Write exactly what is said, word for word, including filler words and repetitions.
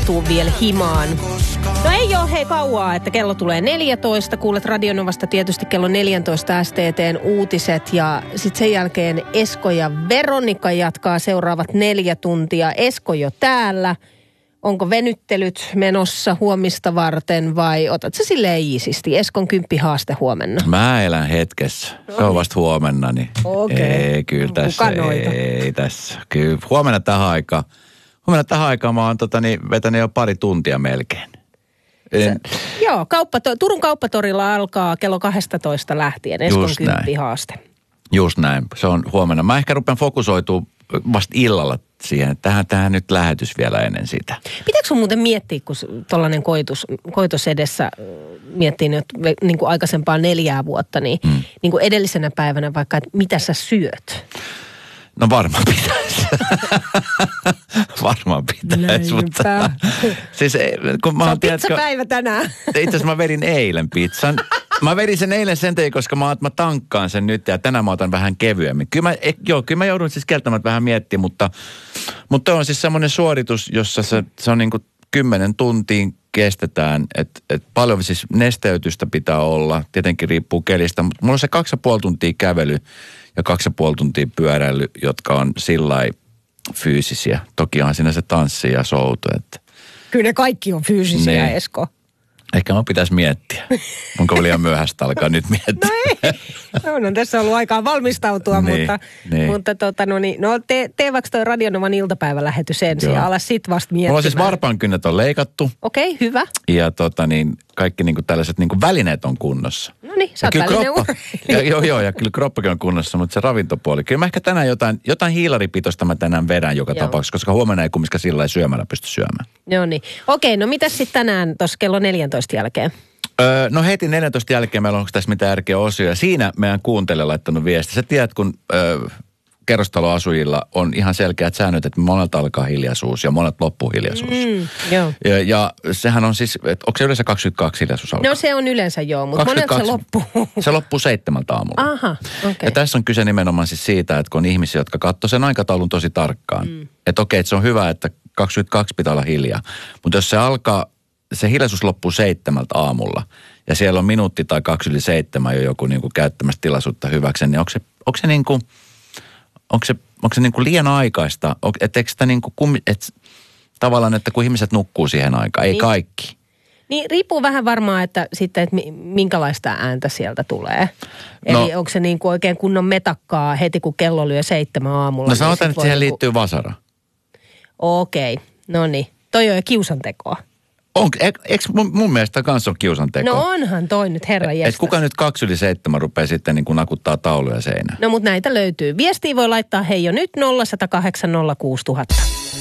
tuu vielä himaan. No ei ole hei kauaa, että kello tulee neljätoista. Kuulet Radionovasta tietysti kello neljätoista S T T:n uutiset ja sitten sen jälkeen Esko ja Veronika jatkaa seuraavat neljä tuntia. Esko jo täällä. Onko venyttelyt menossa huomista varten vai otat sä silleen iisisti? Eskon kymppihaaste huomenna. Mä elän hetkessä. Se on vasta huomenna, niin Okei. ei, kyllä tässä, ei tässä. Kyllä huomenna tähän aikaan, huomenna tähän aikaan mä oon tota, niin, vetänyt jo pari tuntia melkein. En... Se, joo, kauppato, Turun kauppatorilla alkaa kello kaksitoista lähtien Eskon Just kymppihaaste. Näin. Just näin, se on huomenna. Mä ehkä rupean fokusoitumaan vasta illalla siihen, että tähän, tähän nyt lähetys vielä ennen sitä. Pitääkö sun muuten miettiä, kun tollainen koitus, koitos edessä miettii nyt niin kuin aikaisempaa neljää vuotta, niin, mm. niin kuin edellisenä päivänä vaikka, että mitä sä syöt? No varmaan pitäisi. varmaan pitäisi, mutta... siis, kun mä se on tiedätkö, pizzapäivä tänään. Itse asiassa mä vedin eilen pizzan. Mä vedin sen eilen sen tein, koska mä, mä tankkaan sen nyt ja tänään mä otan vähän kevyemmin. Kyllä mä, joo, kyllä mä joudun siis kieltämättä vähän miettimään, mutta, mutta on siis semmoinen suoritus, jossa se, se on niin kuin kymmenen tuntiin kestetään. Että et paljon siis nesteytystä pitää olla, tietenkin riippuu kelistä, mutta mulla on se kaksi ja puoli tuntia kävely ja kaksi ja puoli tuntia pyöräily, jotka on sillai fyysisiä. Toki on siinä se tanssi ja soutu. Että... Kyllä ne kaikki on fyysisiä, ne. Esko. Ehkä mä pitäisi miettiä. Onko liian myöhäistä alkaa nyt miettiä? No ei. No, on tässä ollut aikaa valmistautua, niin, mutta, niin. mutta tota, no, niin, no tee, tee vaikka toi Radionovan iltapäivälähetys ensin ja ala sit vasta miettimään. Mulla on siis varpankynnet on leikattu. Okei, okay, hyvä. Ja tota niin, kaikki niinku tällaiset niinku välineet on kunnossa. No niin, sä oot välineen ja, Joo, joo, ja kyllä kroppakin on kunnossa, mutta se ravintopuoli. Kyllä mä ehkä tänään jotain, jotain hiilaripitoista mä tänään vedän joka joo. tapauksessa, koska huomenna ei kumminkaan sillä lailla syömällä pysty syömään. Joo niin. Okei, no mitäs sitten tänään tuossa kello neljätoista jälkeen? Öö, no heti neljätoista jälkeen meillä on tässä mitään järkeä osia. Siinä meidän kuuntelija laittanut viesti. Sä tiedät, kun öö, kerrostaloasujilla on ihan selkeät säännöt, että monet alkaa hiljaisuus ja monet loppuu hiljaisuus. Mm, joo. Ja, ja sehän on siis, että onko se yleensä kaksikymmentäkaksi hiljaisuus alkaa? No se on yleensä joo, mutta monelta se loppuu. Se loppuu seitsemältä aamulla. Aha, okei. Okay. Ja tässä on kyse nimenomaan siis siitä, että kun on ihmisiä, jotka katsoo sen aikataulun tosi tarkkaan. Mm. Että okei, että se on hyvä, että kaksikymmentäkaksi pitää olla hiljaa. Mutta jos se alkaa, se hiljaisuus loppuu seitsemältä aamulla ja siellä on minuutti tai kaksi yli seitsemän jo joku niin kuin käyttämässä tilaisuutta hyväksi, niin onko se, onko se niin kuin, onko se, onko se niin kuin liian aikaista? Että eikö sitä niin kuin, et, tavallaan, että kun ihmiset nukkuu siihen aikaan, ei niin. Kaikki. Niin riippuu vähän varmaan, että sitten, että minkälaista ääntä sieltä tulee. No, eli onko se niin kuin oikein kunnon metakkaa heti, kun kello lyö seitsemän aamulla. No sanotaan, niin että siihen niin liittyy vasara. Okei, no niin. Toi on jo kiusantekoa. On, eikö mun, mun mielestä kanssa on kiusanteko? No onhan toi nyt, herra jestas. Et kuka nyt kaksi yli seitsemän rupeaa sitten niin kuin nakuttaa tauluja seinään? No mutta näitä löytyy. Viestiä voi laittaa hei jo nyt nolla yksi nolla kahdeksan nolla kuusi tuhatta.